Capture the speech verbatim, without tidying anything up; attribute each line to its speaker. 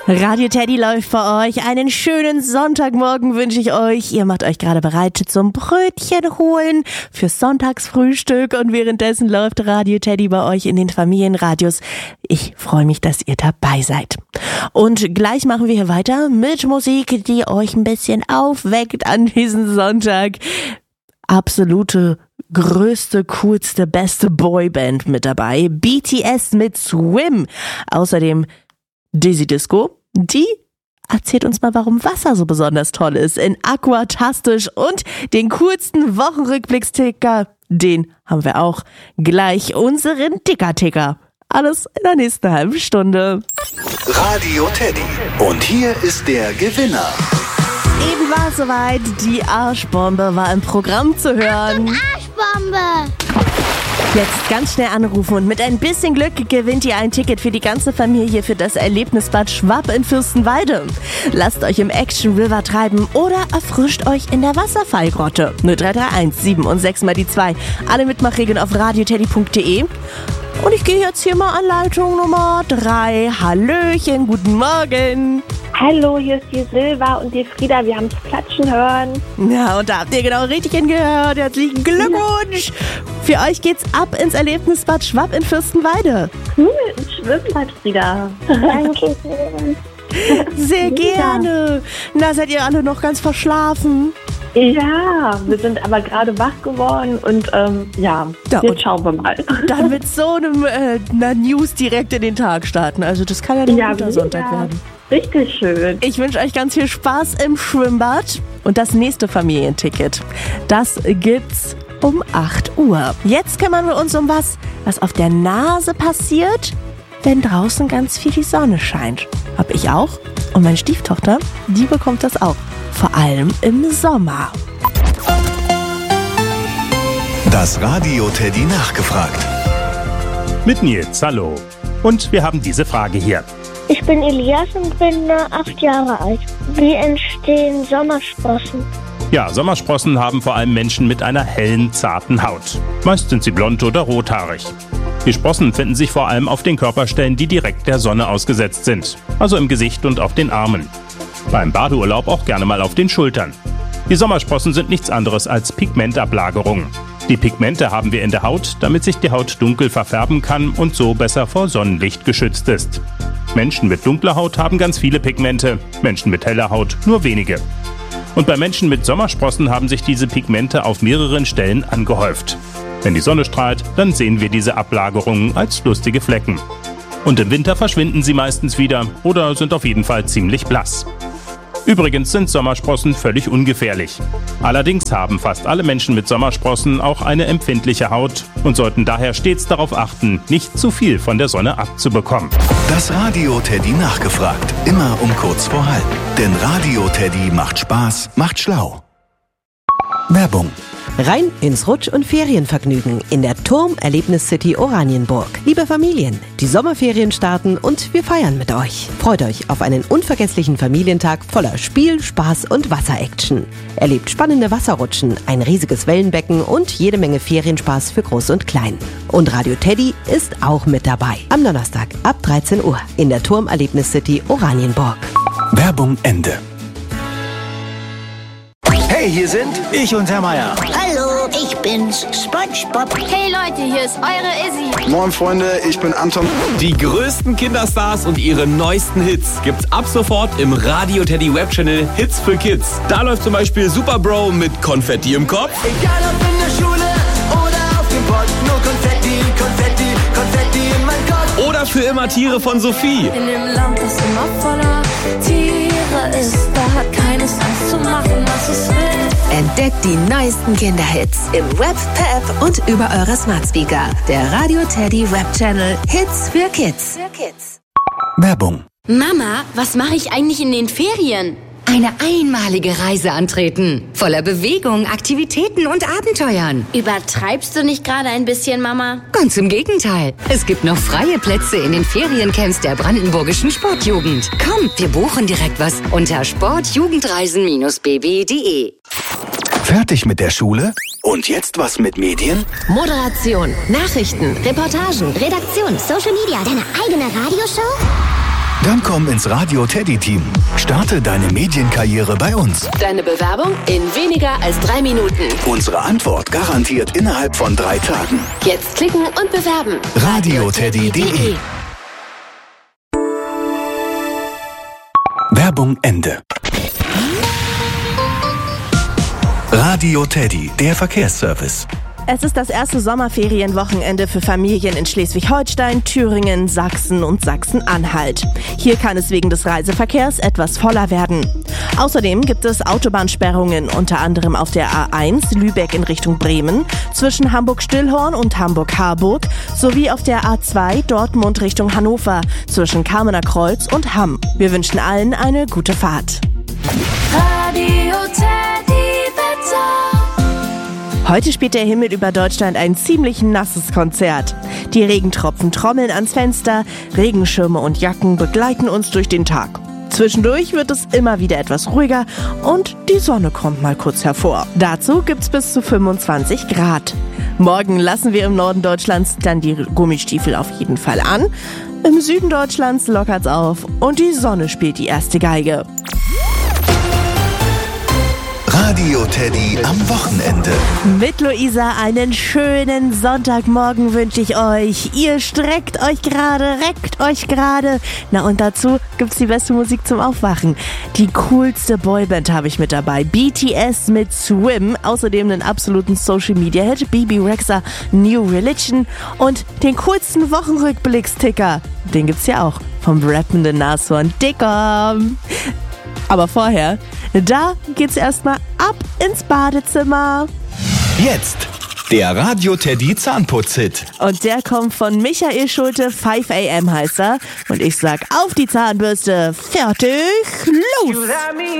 Speaker 1: Radio Teddy läuft für euch. Einen schönen Sonntagmorgen wünsche ich euch. Ihr macht euch gerade bereit zum Brötchen holen fürs Sonntagsfrühstück und währenddessen läuft Radio Teddy bei euch in den Familienradios. Ich freue mich, dass ihr dabei seid. Und gleich machen wir hier weiter mit Musik, die euch ein bisschen aufweckt an diesem Sonntag. Absolute größte, coolste, beste Boyband mit dabei. B T S mit Swim. Außerdem Dizzy Disco. Die erzählt uns mal, warum Wasser so besonders toll ist in Aquatastisch und den coolsten Wochenrückblicksticker, den haben wir auch gleich, unseren Ticker-Ticker. Alles in der nächsten halben Stunde.
Speaker 2: Radio Teddy. Und hier ist der Gewinner.
Speaker 1: Eben war es soweit, die Arschbombe war im Programm zu hören.
Speaker 3: Arschbombe!
Speaker 1: Jetzt ganz schnell anrufen und mit ein bisschen Glück gewinnt ihr ein Ticket für die ganze Familie für das Erlebnisbad Schwab in Fürstenwalde. Lasst euch im Action River treiben oder erfrischt euch in der Wasserfallgrotte. null drei drei eins sieben und sechs mal die zwei. Alle Mitmachregeln auf radioteddy punkt de. Und ich gehe jetzt hier mal an Leitung Nummer drei. Hallöchen, guten Morgen.
Speaker 4: Hallo, hier ist die Silva und die Frieda. Wir haben es klatschen hören.
Speaker 1: Ja, und da habt ihr genau richtig hingehört. Herzlichen Glückwunsch. Für euch geht's ab ins Erlebnisbad Schwab in Fürstenwalde.
Speaker 4: Cool, ein Schwimmbad, Frieda.
Speaker 3: Danke.
Speaker 1: Sehr gerne. Na, seid ihr alle noch ganz verschlafen?
Speaker 4: Ja, wir sind aber gerade wach geworden und ähm, ja,
Speaker 1: Ja,
Speaker 4: jetzt
Speaker 1: und
Speaker 4: schauen wir mal.
Speaker 1: Dann mit so einem äh, einer News direkt in den Tag starten. Also das kann ja nur ein guter Sonntag
Speaker 4: ja,
Speaker 1: werden.
Speaker 4: richtig schön.
Speaker 1: Ich wünsche euch ganz viel Spaß im Schwimmbad. Und das nächste Familienticket, das gibt's um acht Uhr. Jetzt kümmern wir uns um was, was auf der Nase passiert, wenn draußen ganz viel die Sonne scheint. Hab ich auch. Und meine Stieftochter, die bekommt das auch. Vor allem im Sommer.
Speaker 2: Das Radio Teddy nachgefragt.
Speaker 5: Mit Nils, hallo. Und wir haben diese Frage hier.
Speaker 3: Ich bin Elias und bin äh, acht Jahre alt. Wie entstehen Sommersprossen?
Speaker 5: Ja, Sommersprossen haben vor allem Menschen mit einer hellen, zarten Haut. Meist sind sie blond oder rothaarig. Die Sprossen finden sich vor allem auf den Körperstellen, die direkt der Sonne ausgesetzt sind. Also im Gesicht und auf den Armen. Beim Badeurlaub auch gerne mal auf den Schultern. Die Sommersprossen sind nichts anderes als Pigmentablagerungen. Die Pigmente haben wir in der Haut, damit sich die Haut dunkel verfärben kann und so besser vor Sonnenlicht geschützt ist. Menschen mit dunkler Haut haben ganz viele Pigmente, Menschen mit heller Haut nur wenige. Und bei Menschen mit Sommersprossen haben sich diese Pigmente auf mehreren Stellen angehäuft. Wenn die Sonne strahlt, dann sehen wir diese Ablagerungen als lustige Flecken. Und im Winter verschwinden sie meistens wieder oder sind auf jeden Fall ziemlich blass. Übrigens sind Sommersprossen völlig ungefährlich. Allerdings haben fast alle Menschen mit Sommersprossen auch eine empfindliche Haut und sollten daher stets darauf achten, nicht zu viel von der Sonne abzubekommen.
Speaker 2: Das Radio Teddy nachgefragt. Immer um kurz vor halb. Denn Radio Teddy macht Spaß, macht schlau. Werbung.
Speaker 6: Rein ins Rutsch- und Ferienvergnügen in der Turm-Erlebnis-City Oranienburg. Liebe Familien, die Sommerferien starten und wir feiern mit euch. Freut euch auf einen unvergesslichen Familientag voller Spiel, Spaß und Wasseraction. Erlebt spannende Wasserrutschen, ein riesiges Wellenbecken und jede Menge Ferienspaß für Groß und Klein. Und Radio Teddy ist auch mit dabei. Am Donnerstag ab dreizehn Uhr in der Turm-Erlebnis-City Oranienburg.
Speaker 2: Werbung Ende.
Speaker 7: Hey, hier sind ich und Herr Meier.
Speaker 8: Hallo, ich bin's, SpongeBob.
Speaker 9: Hey Leute, hier ist eure Izzy.
Speaker 10: Moin Freunde, ich bin Anton.
Speaker 11: Die größten Kinderstars und ihre neuesten Hits gibt's ab sofort im Radio Teddy Webchannel Hits für Kids. Da läuft zum Beispiel Super Bro mit Konfetti im Kopf.
Speaker 12: Egal ob in der Schule oder auf dem Pott, nur Konfetti, Konfetti, Konfetti in mein Kopf.
Speaker 11: Oder für immer Tiere von Sophie.
Speaker 9: In dem Land, das immer voller Tiere ist, da hat keines Angst zu machen, was es will.
Speaker 13: Entdeckt die neuesten Kinderhits im Web, per App und über eure Smart Speaker. Der Radio Teddy Web Channel Hits für Kids.
Speaker 9: Für Kids.
Speaker 2: Werbung.
Speaker 14: Mama, was mache ich eigentlich in den Ferien?
Speaker 15: Eine einmalige Reise antreten. Voller Bewegung, Aktivitäten und Abenteuern.
Speaker 14: Übertreibst du nicht gerade ein bisschen, Mama?
Speaker 15: Ganz im Gegenteil. Es gibt noch freie Plätze in den Feriencamps der brandenburgischen Sportjugend. Komm, wir buchen direkt was unter sportjugendreisen b b punkt de.
Speaker 2: Fertig mit der Schule? Und jetzt was mit Medien?
Speaker 13: Moderation, Nachrichten, Reportagen, Redaktion,
Speaker 3: Social Media, deine eigene Radioshow?
Speaker 2: Dann komm ins Radio Teddy Team. Starte deine Medienkarriere bei uns.
Speaker 13: Deine Bewerbung in weniger als drei Minuten.
Speaker 2: Unsere Antwort garantiert innerhalb von drei Tagen.
Speaker 13: Jetzt klicken und bewerben.
Speaker 2: radio teddy punkt de. Werbung Ende. Radio Teddy, der Verkehrsservice.
Speaker 1: Es ist das erste Sommerferienwochenende für Familien in Schleswig-Holstein, Thüringen, Sachsen und Sachsen-Anhalt. Hier kann es wegen des Reiseverkehrs etwas voller werden. Außerdem gibt es Autobahnsperrungen, unter anderem auf der A eins Lübeck in Richtung Bremen, zwischen Hamburg-Stillhorn und Hamburg-Harburg, sowie auf der A zwei Dortmund Richtung Hannover, zwischen Kamener Kreuz und Hamm. Wir wünschen allen eine gute Fahrt.
Speaker 9: Radio Teddy Wetter.
Speaker 1: Heute spielt der Himmel über Deutschland ein ziemlich nasses Konzert. Die Regentropfen trommeln ans Fenster, Regenschirme und Jacken begleiten uns durch den Tag. Zwischendurch wird es immer wieder etwas ruhiger und die Sonne kommt mal kurz hervor. Dazu gibt's bis zu fünfundzwanzig Grad. Morgen lassen wir im Norden Deutschlands dann die Gummistiefel auf jeden Fall an. Im Süden Deutschlands lockert's auf und die Sonne spielt die erste Geige.
Speaker 2: Radio Teddy am Wochenende.
Speaker 1: Mit Luisa einen schönen Sonntagmorgen wünsche ich euch. Ihr streckt euch gerade, reckt euch gerade. Na und dazu gibt's die beste Musik zum Aufwachen. Die coolste Boyband habe ich mit dabei. B T S mit Swim. Außerdem einen absoluten Social-Media-Hit. B B Rexha, New Religion. Und den coolsten Wochenrückblicksticker. Den gibt's ja auch vom rappenden Nashorn Dicker. Aber vorher, da geht's erstmal ab ins Badezimmer.
Speaker 2: Jetzt der Radio Teddy Zahnputz-Hit.
Speaker 1: Und der kommt von Michael Schulte, fünf a m heißt er. Und ich sag auf die Zahnbürste, fertig, los!